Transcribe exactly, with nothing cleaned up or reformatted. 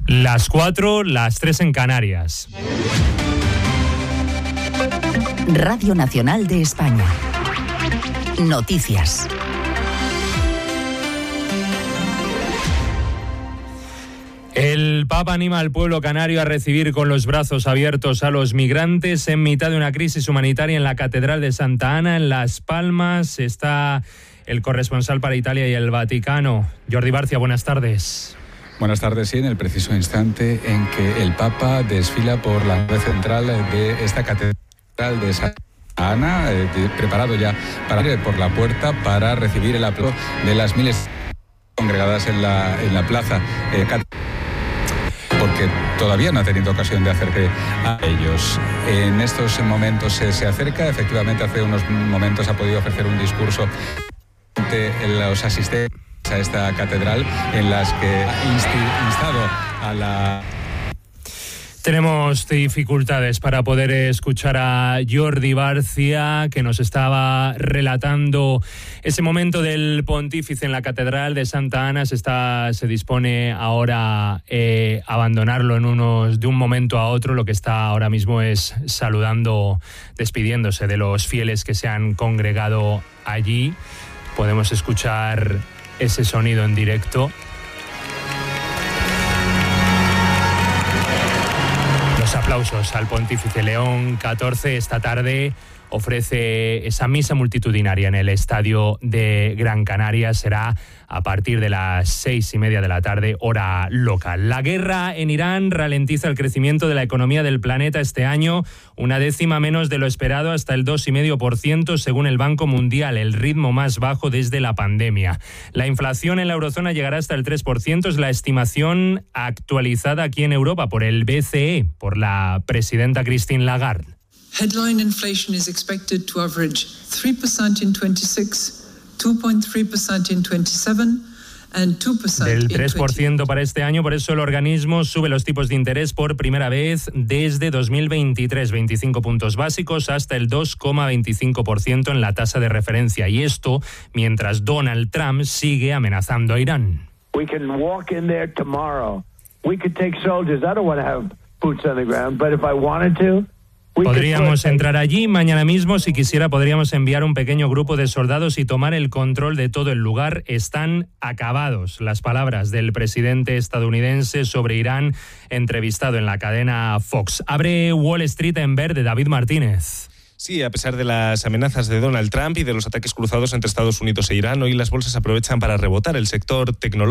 Las cuatro, las tres en Canarias. Radio Nacional de España. Noticias. El Papa anima al pueblo canario a recibir con los brazos abiertos a los migrantes en mitad de una crisis humanitaria en la Catedral de Santa Ana, en Las Palmas. Está el corresponsal para Italia y el Vaticano. Jordi Barcia, buenas tardes. Buenas tardes, sí, en el preciso instante en que el Papa desfila por la nave central de esta Catedral de Santa Ana, eh, preparado ya para ir por la puerta para recibir el aplauso de las miles congregadas en la, en la plaza eh, porque todavía no ha tenido ocasión de acercarse a ellos. En estos momentos se, se acerca, efectivamente hace unos momentos ha podido ofrecer un discurso ante los asistentes a esta catedral en las que ha insti- instado a la... Tenemos dificultades para poder escuchar a Jordi Barcia, que nos estaba relatando ese momento del pontífice en la Catedral de Santa Ana. Se, está, se dispone ahora eh, a abandonarlo en unos, de un momento a otro. Lo que está ahora mismo es saludando, despidiéndose de los fieles que se han congregado allí. Podemos escuchar ese sonido en directo. Los aplausos al pontífice León catorce esta tarde ofrece esa misa multitudinaria en el estadio de Gran Canaria. Será a partir de las seis y media de la tarde, hora local. La guerra en Irán ralentiza el crecimiento de la economía del planeta este año, una décima menos de lo esperado, hasta el dos coma cinco por ciento según el Banco Mundial, el ritmo más bajo desde la pandemia. La inflación en la eurozona llegará hasta el tres por ciento, es la estimación actualizada aquí en Europa por el B C E, por la presidenta Christine Lagarde. Headline inflation is expected to average three percent in twenty-six, two point three percent in twenty-seven and two percent Del in tres por ciento para este año, por eso el organismo sube los tipos de interés por primera vez desde dos mil veintitrés, veinticinco puntos básicos hasta el dos coma veinticinco por ciento en la tasa de referencia, y esto mientras Donald Trump sigue amenazando a Irán. We can walk in there tomorrow. We could take soldiers. I don't want to have boots on the ground, but if I wanted to. Podríamos entrar allí mañana mismo, si quisiera podríamos enviar un pequeño grupo de soldados y tomar el control de todo el lugar. Están acabados. Las palabras del presidente estadounidense sobre Irán, entrevistado en la cadena Fox. Abre Wall Street en verde, David Martínez. Sí, a pesar de las amenazas de Donald Trump y de los ataques cruzados entre Estados Unidos e Irán, hoy las bolsas aprovechan para rebotar. El sector tecnológico